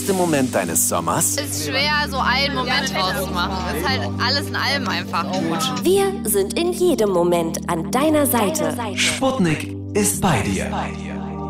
Moment deines Sommers? Ist schwer, so einen Moment rauszumachen. Ist halt alles in allem einfach gut. Wir sind in jedem Moment an deiner Seite. Sputnik ist bei dir.